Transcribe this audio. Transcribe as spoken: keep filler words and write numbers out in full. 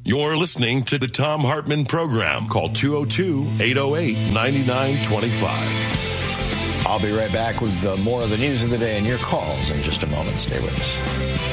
You're listening to the Thom Hartmann Program. Call two oh two, eight oh eight, nine nine two five. I'll be right back with uh, more of the news of the day and your calls in just a moment. Stay with us.